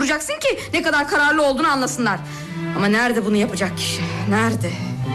vuracaksın ki ne kadar kararlı olduğunu anlasınlar. Ama nerede bunu yapacak kişi? Nerede?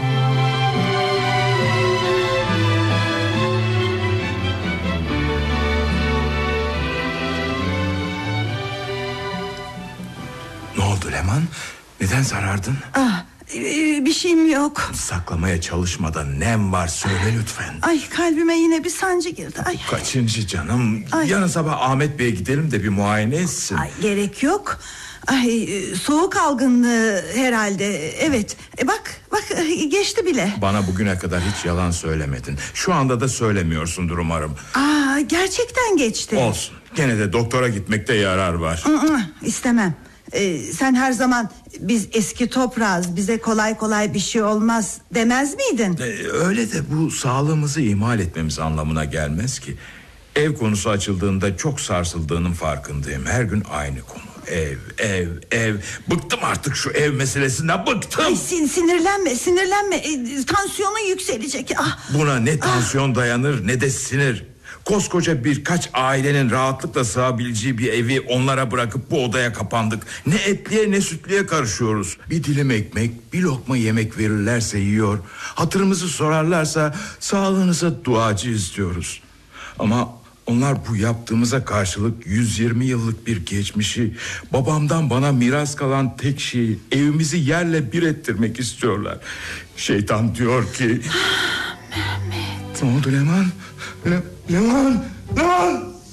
Ne oldu Leman? Neden sarardın? Bir şeyim yok. Saklamaya çalışmadan nem var söyle lütfen. Ay, kalbime yine bir sancı girdi. Ay. Kaçıncı canım? Yarın sabah Ahmet Bey'e gidelim de bir muayene etsin. Ay, gerek yok. Ay, soğuk algınlığı herhalde. Evet. Bak geçti bile. Bana bugüne kadar hiç yalan söylemedin. Şu anda da söylemiyorsundur umarım. Gerçekten geçti. Olsun. Gene de doktora gitmekte yarar var. İstemem. Sen her zaman biz eski toprağız, bize kolay kolay bir şey olmaz demez miydin? Öyle de bu sağlığımızı ihmal etmemiz anlamına gelmez ki. Ev konusu açıldığında çok sarsıldığının farkındayım. Her gün aynı konu. Ev. Bıktım artık şu ev meselesinden, bıktım. Ay, sinirlenme. Tansiyonun yükselecek. Buna ne tansiyon dayanır ne de sinir. Koskoca birkaç ailenin rahatlıkla sığabileceği bir evi onlara bırakıp bu odaya kapandık. Ne etliye ne sütlüye karışıyoruz. Bir dilim ekmek, bir lokma yemek verirlerse yiyor, hatırımızı sorarlarsa sağlığınıza duacı istiyoruz. Ama onlar bu yaptığımıza karşılık 120 yıllık bir geçmişi, babamdan bana miras kalan tek şeyi, evimizi yerle bir ettirmek istiyorlar. Şeytan diyor ki... Mehmet. Ne oldu Leman? Leman!